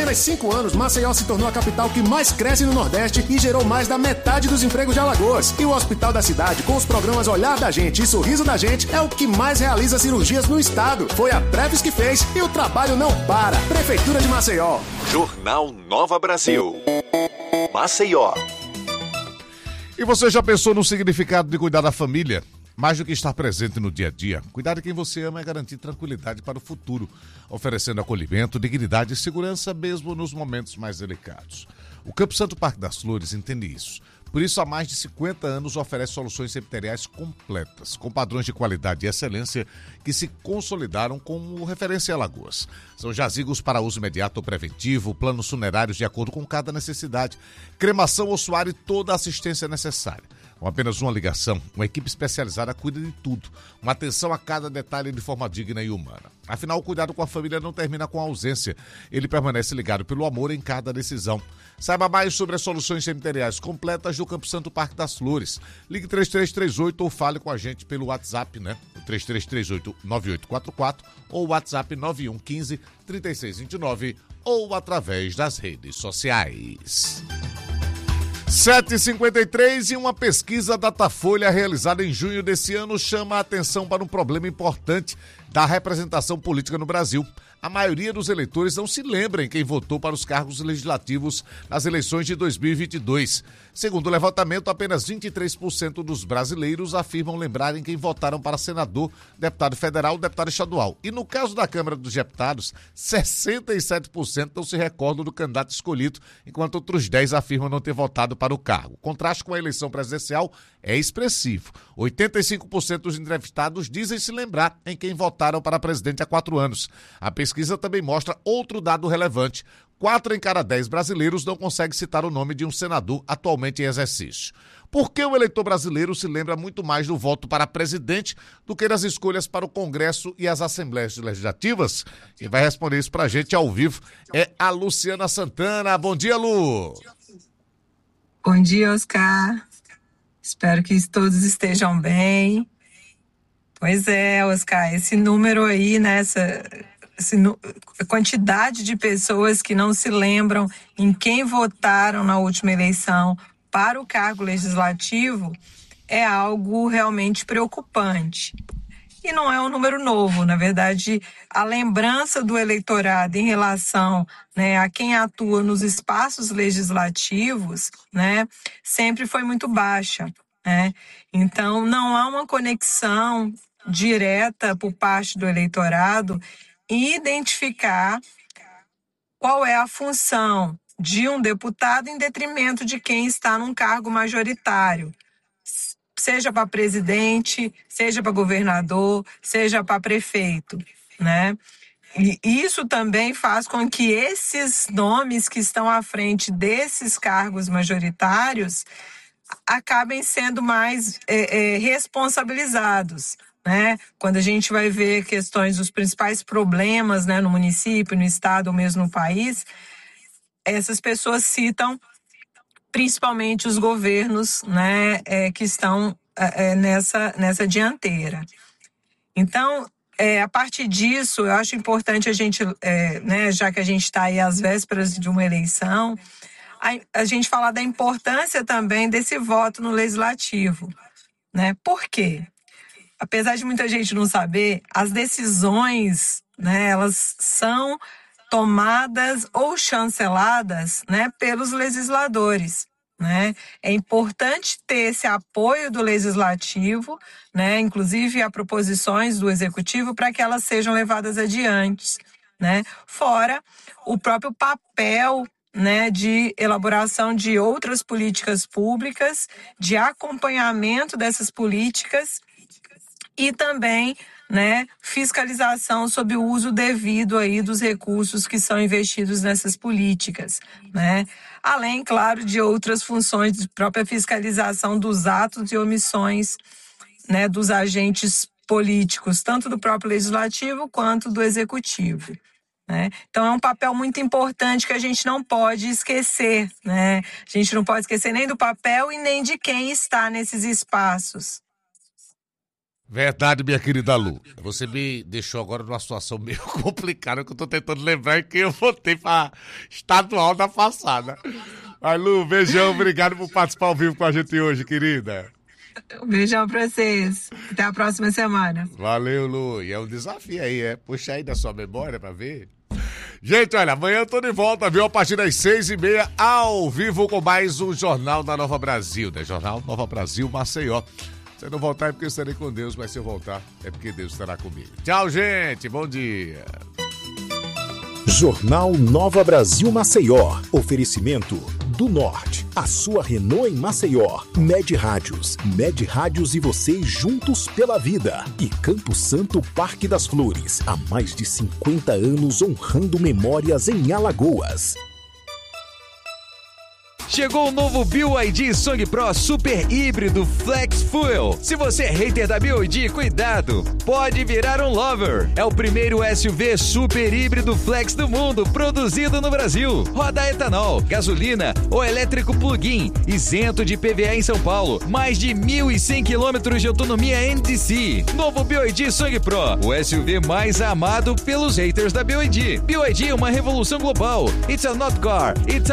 apenas 5 anos, Maceió se tornou a capital que mais cresce no Nordeste e gerou mais da metade dos empregos de Alagoas. E o hospital da cidade, com os programas Olhar da Gente e Sorriso da Gente, é o que mais realiza cirurgias no estado. Foi a Preves que fez e o trabalho não para. Prefeitura de Maceió. Jornal Nova Brasil. Maceió. E você já pensou no significado de cuidar da família? Mais do que estar presente no dia a dia, cuidar de quem você ama é garantir tranquilidade para o futuro, oferecendo acolhimento, dignidade e segurança mesmo nos momentos mais delicados. O Campo Santo Parque das Flores entende isso. Por isso, há mais de 50 anos oferece soluções cemiteriais completas, com padrões de qualidade e excelência que se consolidaram como referência em Alagoas. São jazigos para uso imediato ou preventivo, planos funerários de acordo com cada necessidade, cremação ossuária e toda a assistência necessária. Com apenas uma ligação, uma equipe especializada cuida de tudo. Uma atenção a cada detalhe de forma digna e humana. Afinal, o cuidado com a família não termina com a ausência. Ele permanece ligado pelo amor em cada decisão. Saiba mais sobre as soluções cemiteriais completas do Campo Santo Parque das Flores. Ligue 3338 ou fale com a gente pelo WhatsApp, né? O 3338-9844 ou o WhatsApp 9115-3629 ou através das redes sociais. 7h53 e uma pesquisa Datafolha realizada em junho desse ano chama a atenção para um problema importante da representação política no Brasil. A maioria dos eleitores não se lembra em quem votou para os cargos legislativos nas eleições de 2022. Segundo o levantamento, apenas 23% dos brasileiros afirmam lembrarem quem votaram para senador, deputado federal, deputado estadual. E no caso da Câmara dos Deputados, 67% não se recordam do candidato escolhido, enquanto outros 10% afirmam não ter votado para o cargo. O contraste com a eleição presidencial é expressivo. 85% dos entrevistados dizem se lembrar em quem votaram para presidente há 4 anos. A pesquisa também mostra outro dado relevante. 4 em cada 10 brasileiros não conseguem citar o nome de um senador atualmente em exercício. Por que o eleitor brasileiro se lembra muito mais do voto para presidente do que das escolhas para o Congresso e as Assembleias Legislativas? Quem vai responder isso pra gente ao vivo é a Luciana Santana. Bom dia, Lu! Bom dia, Oscar. Espero que todos estejam bem. Pois é, Oscar, esse número aí, né, a quantidade de pessoas que não se lembram em quem votaram na última eleição para o cargo legislativo é algo realmente preocupante. E não é um número novo, na verdade, a lembrança do eleitorado em relação, né, a quem atua nos espaços legislativos, né, sempre foi muito baixa, né? Então, não há uma conexão direta por parte do eleitorado e identificar qual é a função de um deputado em detrimento de quem está num cargo majoritário, seja para presidente, seja para governador, seja para prefeito, né? E isso também faz com que esses nomes que estão à frente desses cargos majoritários acabem sendo mais responsabilizados, né? Quando a gente vai ver questões dos principais problemas, né, no município, no estado ou mesmo no país, essas pessoas citam principalmente os governos, né, que estão nessa dianteira. Então, a partir disso, eu acho importante a gente, né, já que a gente está aí às vésperas de uma eleição, a gente falar da importância também desse voto no legislativo, né? Por quê? Apesar de muita gente não saber, as decisões, né, elas são tomadas ou chanceladas, né, pelos legisladores, né? É importante ter esse apoio do legislativo, né, inclusive a proposições do executivo para que elas sejam levadas adiante, né? Fora o próprio papel, né, de elaboração de outras políticas públicas, de acompanhamento dessas políticas e também, né, fiscalização sobre o uso devido aí dos recursos que são investidos nessas políticas, né? Além, claro, de outras funções de própria fiscalização dos atos e omissões, né, dos agentes políticos, tanto do próprio legislativo quanto do executivo, né? Então é um papel muito importante que a gente não pode esquecer, né? A gente não pode esquecer nem do papel e nem de quem está nesses espaços. Verdade, minha querida Lu. Você me deixou agora numa situação meio complicada, que eu tô tentando lembrar que eu votei pra estadual da passada. Mas, Lu, beijão, obrigado por participar ao vivo com a gente hoje, querida. Um beijão pra vocês. Até a próxima semana. Valeu, Lu. E é um desafio aí, Puxa aí da sua memória pra ver. Gente, olha, amanhã eu tô de volta, viu? A partir das 6h30, ao vivo com mais um Jornal da Nova Brasil, né? Jornal Nova Brasil Maceió. Se eu não voltar é porque eu estarei com Deus, mas se eu voltar é porque Deus estará comigo. Tchau, gente. Bom dia. Jornal Nova Brasil Maceió. Oferecimento do Norte. A sua Renault em Maceió. Med Rádios. Med Rádios e você juntos pela vida. E Campo Santo Parque das Flores. Há mais de 50 anos honrando memórias em Alagoas. Chegou o novo BYD Song Pro Super Híbrido Flex Fuel. Se você é hater da BYD, cuidado, pode virar um lover. É o primeiro SUV super híbrido flex do mundo, produzido no Brasil. Roda etanol, gasolina ou elétrico plug-in, isento de PVA em São Paulo. Mais de 1.100 quilômetros de autonomia NTC. Novo BYD Song Pro, o SUV mais amado pelos haters da BYD. BYD é uma revolução global. It's a not car, it's a